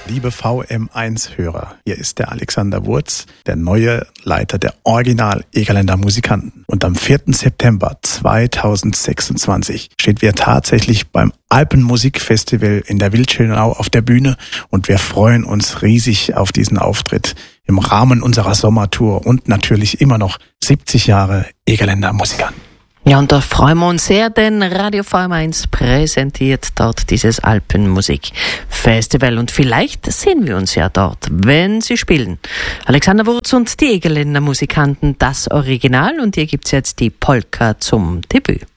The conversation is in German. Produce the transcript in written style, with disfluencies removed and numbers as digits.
Liebe VM1-Hörer, hier ist der Alexander Wurz, der neue Leiter der Original Egerländer Musikanten. Und am 4. September 2026 stehen wir tatsächlich beim Alpenmusikfestival in der Wildschönau auf der Bühne und wir freuen uns riesig auf diesen Auftritt im Rahmen unserer Sommertour und natürlich immer noch 70 Jahre Egerländer Musikanten. Ja, und da freuen wir uns sehr, denn Radio VM1 präsentiert dort dieses Alpenmusikfestival. Und vielleicht sehen wir uns ja dort, wenn Sie spielen. Alexander Wurz und die Egerländer Musikanten, das Original. Und hier gibt's jetzt die Polka zum Debüt.